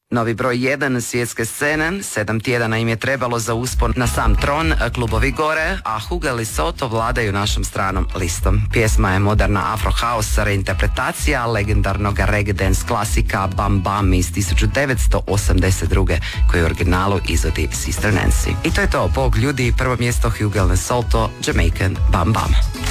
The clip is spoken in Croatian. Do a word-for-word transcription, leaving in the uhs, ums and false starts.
Novi broj jedan svjetske scene, sedam tjedana im je trebalo za uspon na sam tron, klubovi gore, a Hugo Lesotho vladaju našom stranom listom. Pjesma je moderna afro house reinterpretacija legendarnog reggae dance klasika Bam Bam iz tisuću devetsto osamdeset druge koji u originalu izvodi Sister Nancy. I to je to, bog ljudi, prvo mjesto Hugo Lesotho, Jamaican Bam Bam.